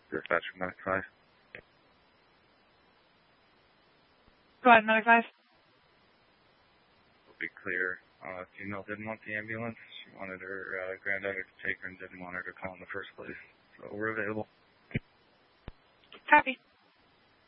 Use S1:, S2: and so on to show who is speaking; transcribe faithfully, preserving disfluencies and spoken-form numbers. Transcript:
S1: Dispatch from nine five.
S2: Go ahead, nine five.
S1: We'll be clear. Uh, female didn't want the ambulance. She wanted her uh, granddaughter to take her and didn't want her to call in the first place. So we're available.
S2: Copy.